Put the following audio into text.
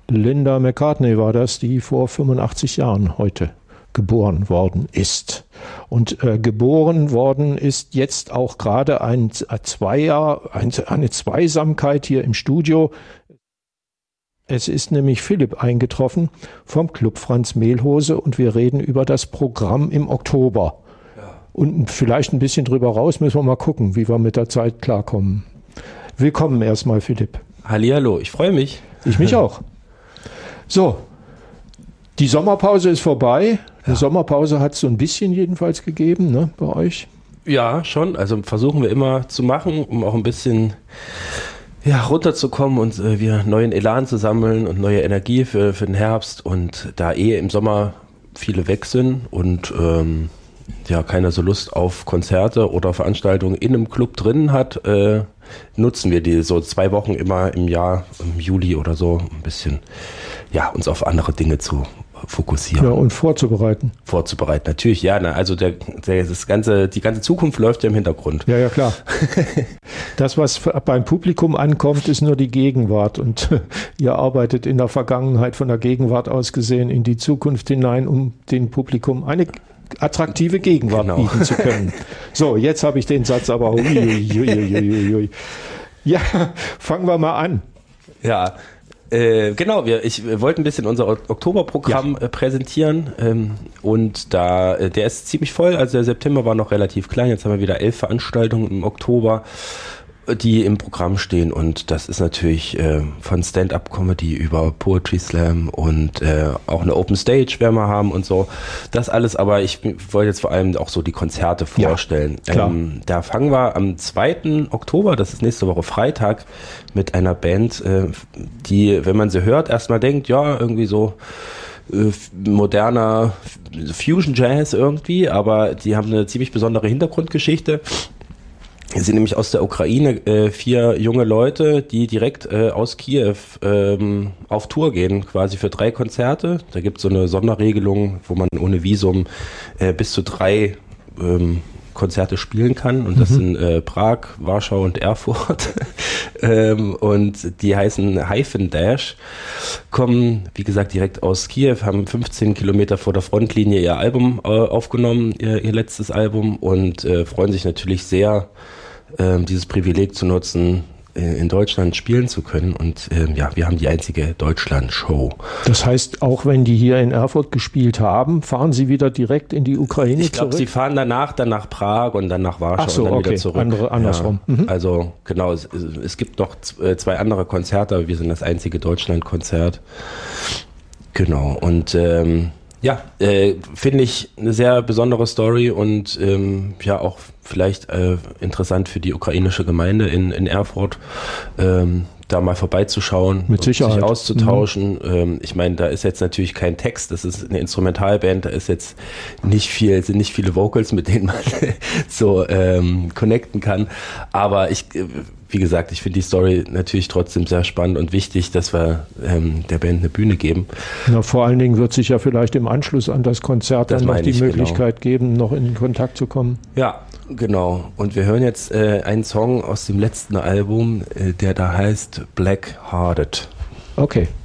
Linda McCartney war das, die vor 85 Jahren heute geboren worden ist. Und geboren worden ist jetzt auch gerade eine Zweisamkeit hier im Studio. Es ist nämlich Philipp eingetroffen vom Club Franz Mehlhose und wir reden über das Programm im Oktober. Ja. Und vielleicht ein bisschen drüber raus müssen wir mal gucken, wie wir mit der Zeit klarkommen. Willkommen erstmal, Philipp. Hallihallo, ich freue mich. Ich mich auch. So, die Sommerpause ist vorbei. Eine Sommerpause hat es so ein bisschen jedenfalls gegeben, ne, bei euch? Ja, schon. Also versuchen wir immer zu machen, um auch ein bisschen runterzukommen und wieder neuen Elan zu sammeln und neue Energie für den Herbst. Und da im Sommer viele weg sind und keiner so Lust auf Konzerte oder Veranstaltungen in einem Club drin hat, nutzen wir die so 2 Wochen immer im Jahr, im Juli oder so, ein bisschen uns auf andere Dinge zu fokussieren. Ja, und vorzubereiten. Vorzubereiten, natürlich, ja. Also die ganze Zukunft läuft ja im Hintergrund. Ja, klar. Das, was beim Publikum ankommt, ist nur die Gegenwart. Und ihr arbeitet in der Vergangenheit von der Gegenwart aus gesehen in die Zukunft hinein, um dem Publikum eine attraktive Gegenwart bieten zu können. So, jetzt habe ich den Satz aber. Ja, fangen wir mal an. Ja, ich wollte ein bisschen unser Oktoberprogramm präsentieren und der ist ziemlich voll, also der September war noch relativ klein, jetzt haben wir wieder 11 Veranstaltungen im Oktober, die im Programm stehen und das ist natürlich von Stand-Up-Comedy über Poetry Slam und auch eine Open Stage werden wir haben und so, das alles, aber ich wollte jetzt vor allem auch so die Konzerte vorstellen. Ja, da fangen wir am 2. Oktober, das ist nächste Woche Freitag, mit einer Band, die, wenn man sie hört, erstmal denkt, ja, irgendwie so moderner Fusion Jazz irgendwie, aber die haben eine ziemlich besondere Hintergrundgeschichte. Sie sind nämlich aus der Ukraine 4 junge Leute, die direkt aus Kiew auf Tour gehen, quasi für 3 Konzerte. Da gibt es so eine Sonderregelung, wo man ohne Visum bis zu 3 Konzerte spielen kann. Und das sind Prag, Warschau und Erfurt. Und die heißen Hyphen Dash, kommen, wie gesagt, direkt aus Kiew, haben 15 Kilometer vor der Frontlinie ihr Album aufgenommen, ihr letztes Album und freuen sich natürlich sehr, dieses Privileg zu nutzen, in Deutschland spielen zu können. Und wir haben die einzige Deutschland-Show. Das heißt, auch wenn die hier in Erfurt gespielt haben, fahren sie wieder direkt in die Ukraine zurück? Ich glaube, sie fahren dann nach Prag und dann nach Warschau und dann wieder zurück. Andersrum. Ja, also genau, es gibt noch 2 andere Konzerte, aber wir sind das einzige Deutschland-Konzert. Genau, und finde ich eine sehr besondere Story und auch vielleicht interessant für die ukrainische Gemeinde in Erfurt, da mal vorbeizuschauen, mit Sicherheit. Sich auszutauschen. Ich meine, da ist jetzt natürlich kein Text, das ist eine Instrumentalband, da ist jetzt sind nicht viele Vocals, mit denen man so connecten kann, aber wie gesagt, ich finde die Story natürlich trotzdem sehr spannend und wichtig, dass wir der Band eine Bühne geben. Na, vor allen Dingen wird sich ja vielleicht im Anschluss an das Konzert dann noch die Möglichkeit geben, noch in Kontakt zu kommen. Ja, genau. Und wir hören jetzt einen Song aus dem letzten Album, der da heißt Black Hearted. Okay.